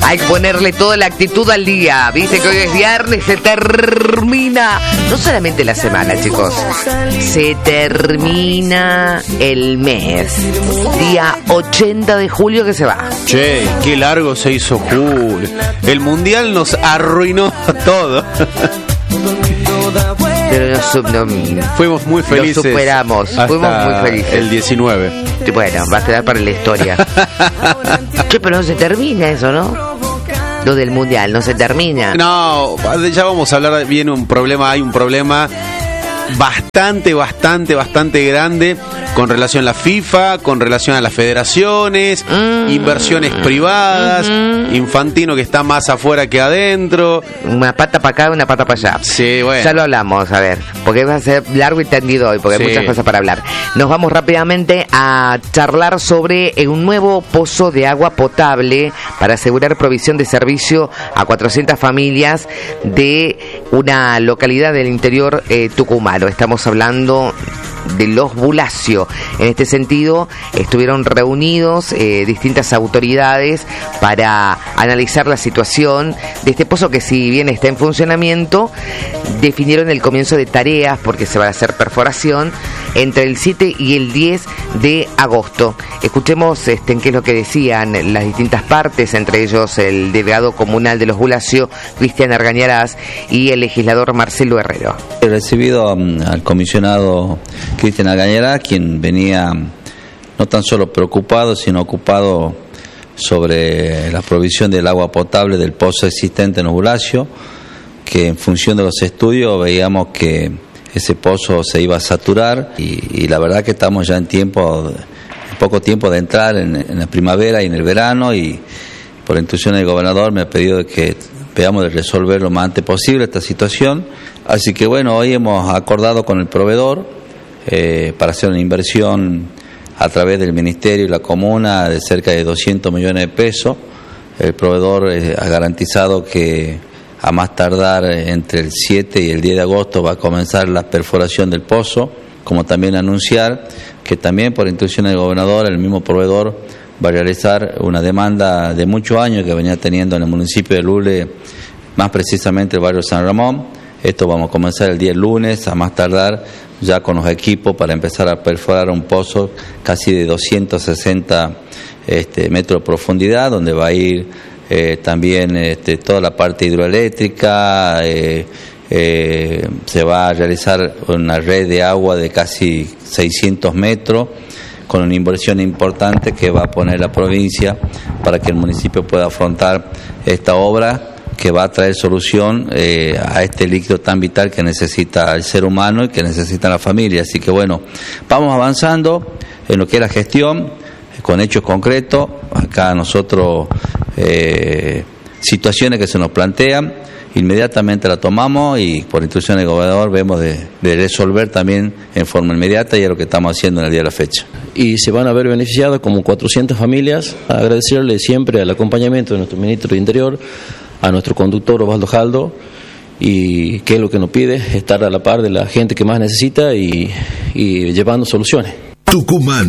Hay que ponerle toda la actitud al día. Viste que hoy es viernes, se termina no solamente la semana, chicos, se termina el mes. Día 80 de julio que se va. Che, qué largo se hizo julio. El mundial nos arruinó todo. Pero fuimos muy felices. Lo superamos, fuimos muy felices. El 19. Bueno, va a quedar para la historia. Che, pero no se termina eso, ¿no? Lo del mundial, no se termina. No, ya vamos a hablar bien hay un problema bastante grande con relación a la FIFA, con relación a las federaciones, inversiones privadas, Infantino que está más afuera que adentro. Una pata para acá, una pata para allá. Sí, bueno. Ya lo hablamos, a ver, porque va a ser largo y tendido hoy, porque hay muchas cosas para hablar. Nos vamos rápidamente a charlar sobre un nuevo pozo de agua potable para asegurar provisión de servicio a 400 familias de una localidad del interior tucumano. Estamos hablando de Los Bulacio. En este sentido, estuvieron reunidos distintas autoridades para analizar la situación de este pozo que, si bien está en funcionamiento, definieron el comienzo de tareas porque se va a hacer perforación entre el 7 y el 10 de agosto. Escuchemos en qué es lo que decían las distintas partes, entre ellos el delegado comunal de Los Bulacio, Cristian Argañarás, y el legislador Marcelo Herrero. He recibido al comisionado Cristian Argañarás, quien venía no tan solo preocupado, sino ocupado sobre la provisión del agua potable del pozo existente en Los Bulacio, que en función de los estudios veíamos que ese pozo se iba a saturar y la verdad que estamos ya en poco tiempo de entrar en la primavera y en el verano, y por instrucción del gobernador me ha pedido que veamos de resolver lo más antes posible esta situación. Así que bueno, hoy hemos acordado con el proveedor para hacer una inversión a través del Ministerio y la Comuna de cerca de 200 millones de pesos. El proveedor ha garantizado que a más tardar entre el 7 y el 10 de agosto va a comenzar la perforación del pozo, como también anunciar que también por instrucción del gobernador el mismo proveedor va a realizar una demanda de muchos años que venía teniendo en el municipio de Lule, más precisamente el barrio San Ramón. Esto vamos a comenzar el día lunes, a más tardar, ya con los equipos para empezar a perforar un pozo casi de 260 metros de profundidad, donde va a ir también toda la parte hidroeléctrica. Se va a realizar una red de agua de casi 600 metros, con una inversión importante que va a poner la provincia para que el municipio pueda afrontar esta obra, que va a traer solución a este líquido tan vital que necesita el ser humano y que necesita la familia. Así que bueno, vamos avanzando en lo que es la gestión, con hechos concretos. Acá nosotros, situaciones que se nos plantean, inmediatamente la tomamos y por instrucción del gobernador vemos de resolver también en forma inmediata, y es lo que estamos haciendo en el día de la fecha. Y se van a ver beneficiadas como 400 familias. Agradecerle siempre al acompañamiento de nuestro ministro de Interior, a nuestro conductor Osvaldo Jaldo, y que es lo que nos pide, estar a la par de la gente que más necesita y llevando soluciones. Tucumán.